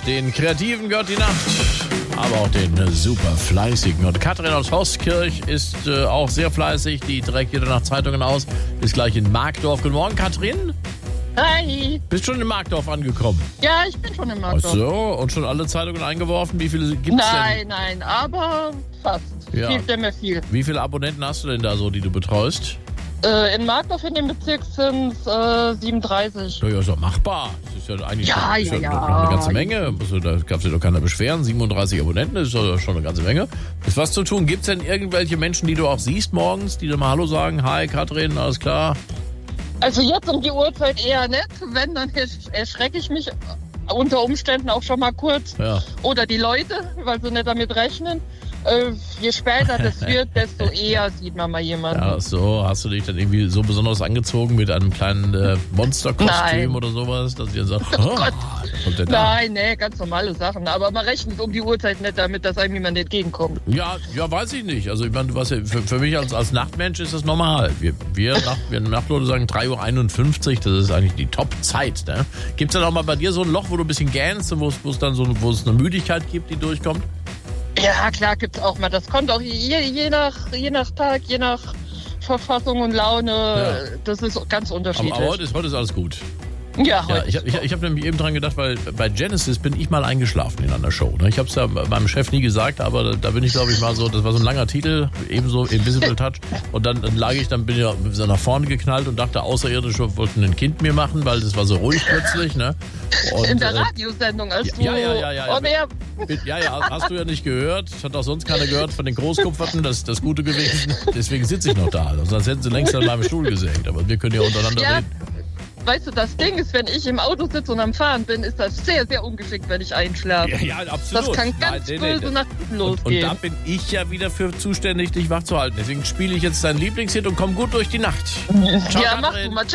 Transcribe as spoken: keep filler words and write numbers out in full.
Den Kreativen gehört die Nacht, aber auch den äh, super Fleißigen. Und Katrin aus Horskirch ist äh, auch sehr fleißig. Die trägt jede Nacht Zeitungen aus. Ist gleich in Markdorf. Guten Morgen, Katrin. Hi. Bist schon in Markdorf angekommen? Ja, ich bin schon in Ach Markdorf. so, und schon alle Zeitungen eingeworfen? Wie viele gibt's Nein, denn? nein, aber fast. Ja. Viel, denn mehr viel. Wie viele Abonnenten hast du denn da so, die du betreust? Äh, in Markdorf in dem Bezirk sind es äh, siebenunddreißig. Ja, ja, ist doch machbar. Das ist ja eigentlich Ja, schon, ist ja, ja, ja. noch eine ganze Menge. Also, da darf sich doch keiner beschweren. siebenunddreißig Abonnenten ist doch schon eine ganze Menge. Ist was zu tun. Gibt es denn irgendwelche Menschen, die du auch siehst morgens, die dir mal Hallo sagen? Hi, Katrin, alles klar? Also jetzt um die Uhrzeit eher nicht. Wenn, dann ersch- erschrecke ich mich unter Umständen auch schon mal kurz. Ja. Oder die Leute, weil sie nicht damit rechnen. Äh, je später das wird, desto eher sieht man mal jemanden. Ja, so. Hast du dich dann irgendwie so besonders angezogen mit einem kleinen äh, Monsterkostüm Nein. oder sowas, dass ihr sagt, oh, Gott. kommt der da? Nein, nee, ganz normale Sachen. Aber man rechnet um die Uhrzeit nicht damit, dass einem jemand entgegenkommt. Ja, ja, weiß ich nicht. Also ich meine, du weißt ja, für, für mich als, als Nachtmensch ist das normal. Wir, wir, Nacht, wir Nachtleute sagen drei Uhr einundfünfzig, das ist eigentlich die Top-Zeit. Ne? Gibt es dann auch mal bei dir so ein Loch, wo du ein bisschen gähnst und wo es wo es dann so wo es eine Müdigkeit gibt, die durchkommt? Ja, klar gibt's auch mal. Das kommt auch je, je, nach, je nach Tag, je nach Verfassung und Laune. Ja. Das ist ganz Aber, unterschiedlich. aber heute, ist, heute ist alles gut. ja, Ja, heute. ich habe ich, ich hab nämlich eben dran gedacht, weil bei Genesis bin ich mal eingeschlafen in einer Show. Ne? Ich habe es ja meinem Chef nie gesagt, aber da, da bin ich, glaube ich, mal so, das war so ein langer Titel, ebenso Invisible Touch. Und dann, dann lag ich, dann bin ich ja so nach vorne geknallt und dachte, Außerirdische wollten ein Kind mir machen, weil das war so ruhig plötzlich. Ne? Und, In der äh, Radiosendung, als ja, du ja, ja, ja, ja. on air. Ja, ja, hast du ja nicht gehört. Das hat auch sonst keiner gehört von den Großkupferten. Das ist das Gute gewesen. Deswegen sitze ich noch da. Sonst hätten sie längst an meinem Stuhl gesägt. Aber wir können ja untereinander Ja, reden. weißt du, das Ding ist, wenn ich im Auto sitze und am Fahren bin, ist das sehr, sehr ungeschickt, wenn ich einschlafe. Ja, ja, absolut. Das kann ganz Nein, nee, nee, böse nee. nach hinten Und, und losgehen. da bin ich ja wieder für zuständig, dich wach zu halten. Deswegen spiele ich jetzt dein Lieblingshit und komm gut durch die Nacht. Ciao, ja, mach Katrin. du mal. Ciao.